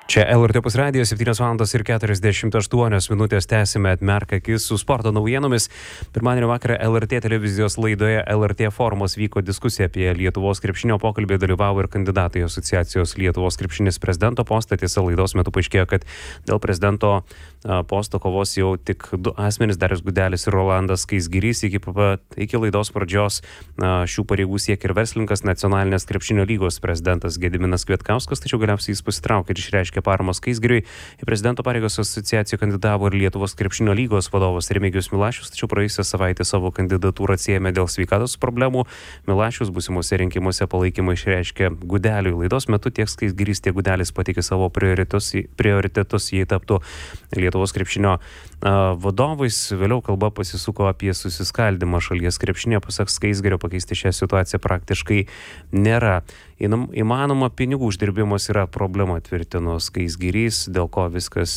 Čia LRT Opus radijas, 7:48 tęsime Atmerk akis su sporto naujienomis. Pirmadienio vakarą LRT televizijos laidoje LRT forumas vyko diskusija apie Lietuvos krepšinio. Pokalbį dalyvavo ir kandidatai asociacijos Lietuvos krepšinis prezidento postą. Tiesa, laidos metu paaiškėjo, kad dėl prezidento posto kovos jau tik du asmenys, Darius Gudelis ir Rolandas Skaisgirys. Iki laidos pradžios šių pareigų siekė ir verslininkas, nacionalinės krepšinio lygos prezidentas Gediminas Kvietkauskas, tačiau galiausiai jis pasitraukė ir išreiškė paramą Skaisgiriui. Į prezidento pareigos asociaciją kandidatavo ir Lietuvos krepšinio lygos vadovas Remigijus Milašius, tačiau praėjusią savaitę savo kandidatūrą atsiėmė dėl sveikatos problemų. Milašius būsimuose rinkimuose palaikymą išreiškė Gudeliui. Laidos metu tiek Skaisgirys, tiek Gudelis pateikė savo prioritetus, jei taptų Lietuvos krepšinio vadovais. Vėliau kalba pasisuko apie susiskaldimą šalies krepšinė. Pasak Skaisgirio, pakeisti šią situaciją praktiškai nėra. Įmanoma pinigų uždirbimas yra problema, tvirtino Skaisgirys, dėl ko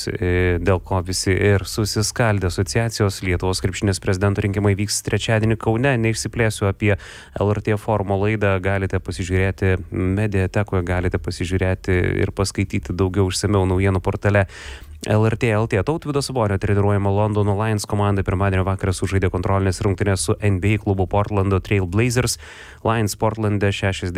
visi ir susiskaldė. Asociacijos Lietuvos krepšinės prezidento rinkimai vyks trečiadienį Kaune. Neišsiplėsiu apie LRT forumo laidą, galite pasižiūrėti mediatekoje, galite pasižiūrėti ir paskaityti daugiau išsamiau naujienų portale LRT LT. Tautvydo Sabonio treniruojama Londono Lions komanda pirmadienio vakarą sužaidė kontrolinės rungtynės su NBA klubu Portlando Trail Blazers. Lions Portlande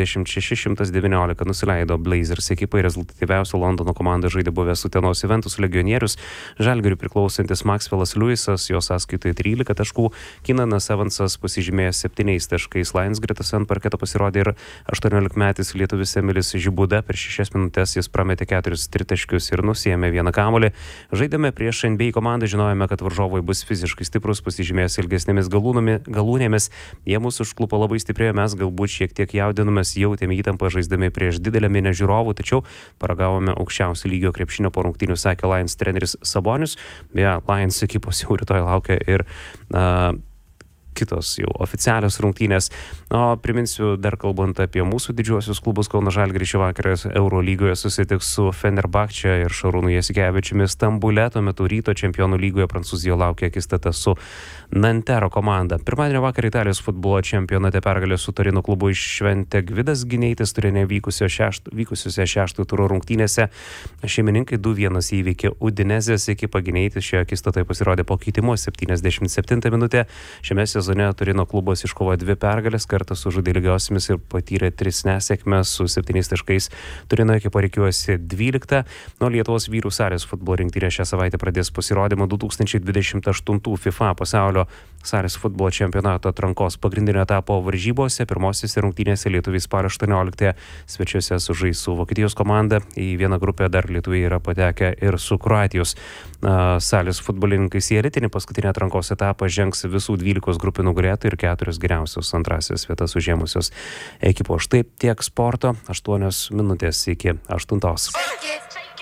66-119 nusileido Blazers ekipai. Rezultatyviausia Londono komanda žaidė buvęs Utenos Juventus legionierius. Žalgiriui priklausantis Maxwellas Lewisas, jo sąskaitoje 13 taškų. Keenanas Evansas pasižymėjo 7 taškais. Lions gretose ant parketo pasirodė ir 18-metis lietuvis Emilis Žibuda. Per 6 minutes jis prametė 4 tritaškius ir nusiėmė vieną kamuolį. Žaidėme prieš NBA komandą, žinojome, kad varžovai bus fiziškai stiprus, pasižymėjęs ilgesnėmis galūnėmis. Jie mūsų užklupo labai stipriai, mes galbūt šiek tiek jaudinomės, jautėme įtampą žaisdami prieš didelę minią žiūrovų, tačiau paragavome aukščiausio lygio krepšinio po rungtynių, sakė Lions treneris Sabonis. Beje, Lions ekipos jau rytoj laukia ir kitos jau oficialios rungtynės. O priminsiu, dar kalbant apie mūsų didžiuosius klubus, Kauno Žalgiris šį vakarą Eurolygoje susitiks su Fenerbahče ir Šarūnu Jasikevičiumi Stambule. Tuo metu Ryto čempionų lygoje Prancūzijoje laukia akistata su Nantero komanda. Pirmadienio vakarą Italijos futbolo čempionate pergalę su Torino klubu iššventė Gvidas Gineitis Turine vykusiuose 6 turo rungtynėse. Šeimininkai 2-1 įveikė Udinezės ekipą. Gineitis šioje akistatoje pasirodė po keitimo 77 minutę. Šiame sezone Turino klubas iškovojo 2 pergalės, kartą sužaidė lygiosiamis ir patyrė 3 nesėkmes su 7 taškais. Turino ekipa rikiuojasi 12. Nuo Lietuvos vyrų salės futbolo rinktinė šią savaitę pradės pasirodymą 2028 FIFA pasaulio salės futbolo čempionato atrankos pagrindinio etapo varžybose. Pirmosiose rungtynėse lietuviai spalio 18 svečiuose sužais su Vokietijos komanda. Į vieną grupę dar lietuviai yra patekę ir su Kroatijos salės futbolininkais. Į elitinį paskutinį atrankos etapą žengs visų 12 grupių nugalėtojai ir 4 geriausios antrasias vietas užėmusios ekipos. Štai tiek sporto, 8 minutės iki 8.